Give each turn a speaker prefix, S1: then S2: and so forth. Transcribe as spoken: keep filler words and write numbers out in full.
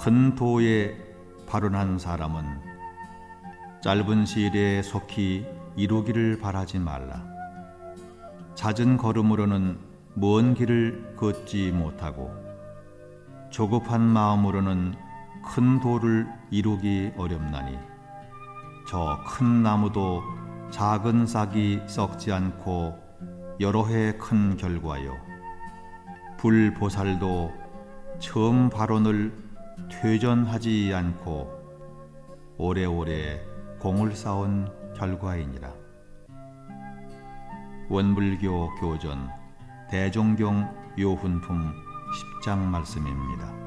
S1: 큰 도에 발언한 사람은 짧은 시일에 속히 이루기를 바라지 말라. 잦은 걸음으로는 먼 길을 걷지 못하고 조급한 마음으로는 큰 도를 이루기 어렵나니 저 큰 나무도 작은 싹이 썩지 않고 여러 해 큰 결과요, 불보살도 처음 발언을 퇴전하지 않고 오래오래 공을 쌓은 결과이니라. 원불교 교전 대종경 요훈품 십 장 말씀입니다.